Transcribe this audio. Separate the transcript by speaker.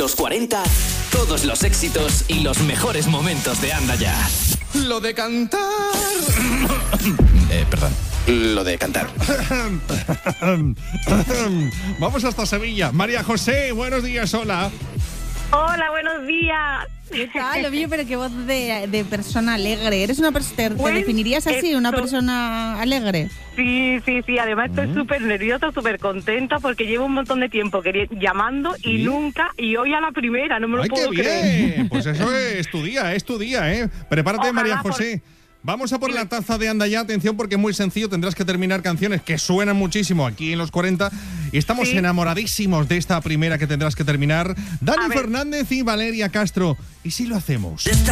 Speaker 1: Los 40, todos los éxitos y los mejores momentos de Anda Ya.
Speaker 2: Lo de cantar.
Speaker 1: Perdón. Lo de cantar.
Speaker 2: Vamos hasta Sevilla. María José, buenos días, hola.
Speaker 3: Hola, buenos días.
Speaker 4: ¿Qué tal? Oye, pero qué voz de persona alegre. ¿Eres una persona, te definirías así, una persona alegre?
Speaker 3: Sí. Además estoy súper nerviosa, súper contenta porque llevo un montón de tiempo llamando y nunca, y hoy a la primera, no me lo puedo creer.
Speaker 2: ¡Ay, qué bien! Pues eso es tu día, ¿eh? Prepárate,
Speaker 3: Ojalá,
Speaker 2: María José. Vamos a por la taza de Anda Ya. Atención, porque es muy sencillo. Tendrás que terminar canciones que suenan muchísimo aquí en los 40. Y estamos enamoradísimos de esta primera que tendrás que terminar. Dani Fernández y Valeria Castro. ¿Y si lo hacemos?